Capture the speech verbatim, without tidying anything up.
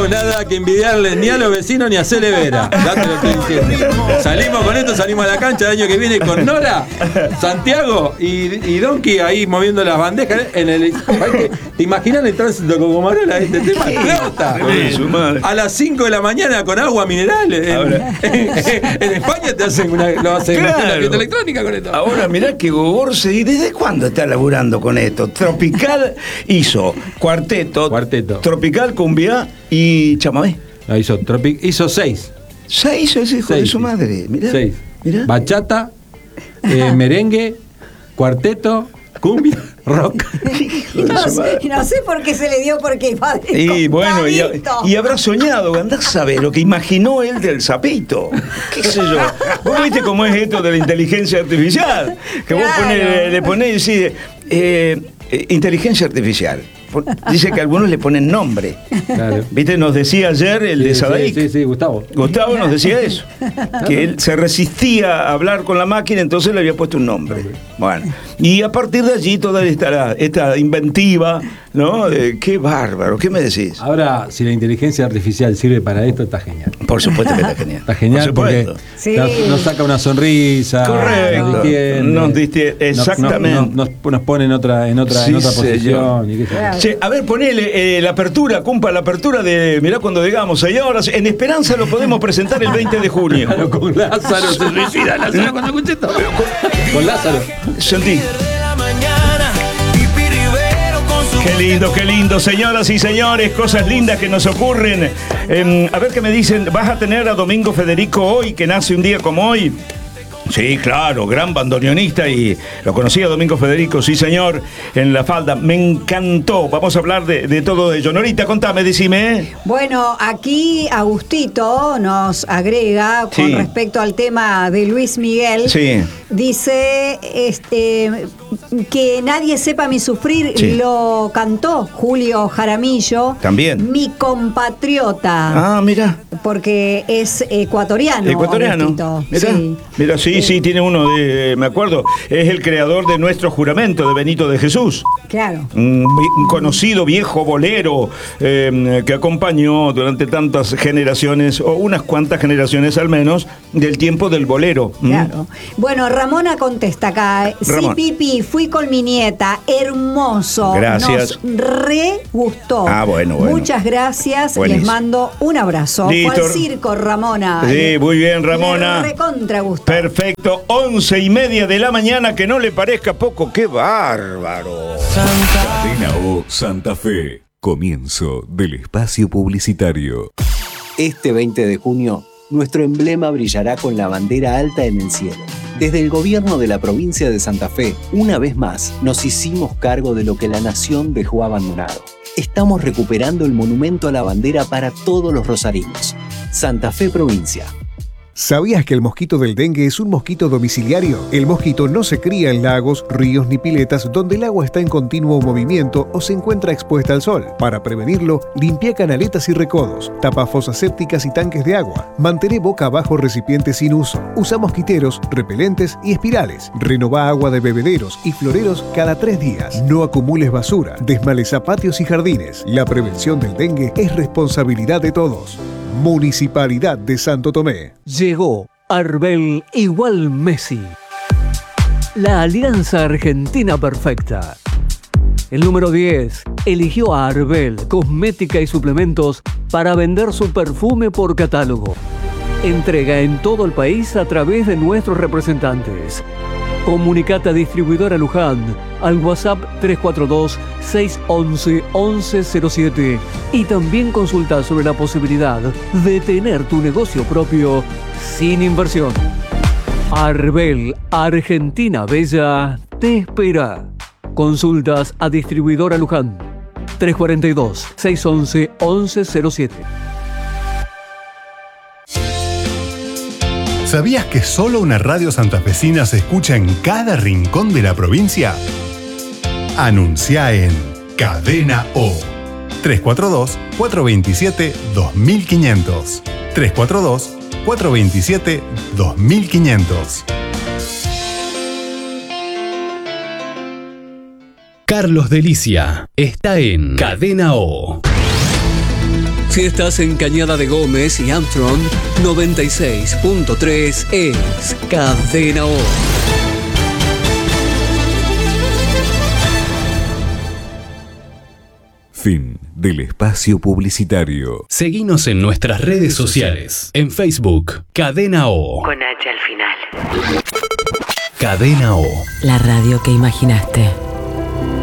nada que envidiarle ni a los vecinos ni a Cele Vera. Ya te lo estoy diciendo. Salimos con esto, salimos a la cancha el año que viene con Nora, Santiago y, y Donkey ahí moviendo las bandejas. En el, ¿te imaginas el tránsito con Comarola? Este tema explota. A las cinco de la mañana con agua mineral. En, en, en España te hacen una, lo hacen Claro. una fiesta electrónica con esto. Ahora mirá que Gogorce, ¿y desde cuándo está laburando con esto? Tropical hizo cuarteto, Cuarteto. tropical, cumbia y chamamé. No, hizo, Tropic, hizo seis. Seis ese hijo Seis, de su sí. madre. Mirá. Seis. Mirá. Bachata, eh, merengue, cuarteto, cumbia, rock. No sé, no sé por qué se le dio porque padre. Y bueno, y, contadito. y habrá soñado, andás a saber lo que imaginó él del sapito. ¿Qué sé yo? Vos viste cómo es esto de la inteligencia artificial. Que vos Claro. ponés, le ponés y decís, eh, eh, inteligencia artificial. Pon- Dice que algunos le ponen nombre. Claro. ¿Viste? Nos decía ayer el de Sí, Sadaic. Sí, sí, sí, Gustavo. Gustavo nos decía eso, que él se resistía a hablar con la máquina, entonces le había puesto un nombre. Bueno, y a partir de allí toda esta, esta inventiva, ¿no? Eh, qué bárbaro, ¿qué me decís? Ahora, si la inteligencia artificial sirve para esto, está genial. Por supuesto que está genial. Está genial Por porque supuesto. Sí. nos, nos saca una sonrisa. Correcto. Nos distiende. Nos distiende, Nos- exactamente. Nos, nos- nos pone en otra, en otra, Sí, en otra señor. posición. Y qué sé yo. Claro. Che, a ver, ponele eh, la apertura, cumpa, la apertura de, mirá cuando digamos, señoras, en Esperanza lo podemos presentar el veinte de junio. Claro, con Lázaro se suicida Lázaro cuando escuché esto. Con Lázaro. Sentí. Qué lindo, qué lindo, señoras y señores, cosas lindas que nos ocurren. Eh, a ver qué me dicen, ¿vas a tener a Domingo Federico hoy, que nace un día como hoy? Sí, claro, gran bandoneonista y lo conocía Domingo Federico, sí señor, en La Falda. Me encantó, vamos a hablar de, de todo ello. Norita, contame, decime. Bueno, aquí Agustito nos agrega con Sí. respecto al tema de Luis Miguel. Sí. Dice este, que nadie sepa mi sufrir, Sí. lo cantó Julio Jaramillo. También. Mi compatriota. Ah, mira. Porque es ecuatoriano. Ecuatoriano. Agustito. Mira, Sí. mira, sí, sí, tiene uno de, me acuerdo, es el creador de Nuestro Juramento de Benito de Jesús. Claro. Un, vi- un conocido viejo bolero eh, que acompañó durante tantas generaciones, o unas cuantas generaciones al menos, del tiempo del bolero. ¿Mm? Claro. Bueno, Ramona contesta acá. Ramón. Sí, Pipi, fui con mi nieta. Hermoso. Gracias. Nos re gustó. Ah, bueno, bueno. Muchas gracias. Buenísimo. Les mando un abrazo. Listo. Fue al circo, Ramona. Sí, muy bien, Ramona. Le recontra gustó. Perfecto, once y media de la mañana, que no le parezca poco, qué bárbaro. Cadena O Santa Fe. Comienzo del espacio publicitario. Este veinte de junio, nuestro emblema brillará con la bandera alta en el cielo. Desde el gobierno de la provincia de Santa Fe, una vez más, nos hicimos cargo de lo que la nación dejó abandonado. Estamos recuperando el monumento a la bandera para todos los rosarinos. Santa Fe Provincia. ¿Sabías que el mosquito del dengue es un mosquito domiciliario? El mosquito no se cría en lagos, ríos ni piletas donde el agua está en continuo movimiento o se encuentra expuesta al sol. Para prevenirlo, limpia canaletas y recodos, tapa fosas sépticas y tanques de agua, mantén boca abajo recipientes sin uso, usa mosquiteros, repelentes y espirales, renová agua de bebederos y floreros cada tres días. No acumules basura, desmaleza patios y jardines. La prevención del dengue es responsabilidad de todos. Municipalidad de Santo Tomé. Llegó Arbel igual Messi. La alianza argentina perfecta. El número diez eligió a Arbel, cosmética y suplementos, para vender su perfume por catálogo. Entrega en todo el país a través de nuestros representantes. Comunicate a distribuidora Luján al WhatsApp tres cuatro dos, seis uno uno, uno cero siete y también consulta sobre la posibilidad de tener tu negocio propio sin inversión. Arbel, Argentina Bella, te espera. Consultas a distribuidora Luján tres cuatro dos, seis uno uno, uno cero siete. ¿Sabías que solo una radio santafesina se escucha en cada rincón de la provincia? Anuncia en Cadena O. tres cuatro dos, cuatro dos siete, dos mil quinientos. tres cuatro dos, cuatro dos siete, dos mil quinientos. Carlos Delicia está en Cadena O. Si estás en Cañada de Gómez y Armstrong, noventa y seis punto tres es Cadena O. Fin del espacio publicitario. Seguinos en nuestras redes sociales. En Facebook, Cadena O. Con H al final. Cadena O. La radio que imaginaste.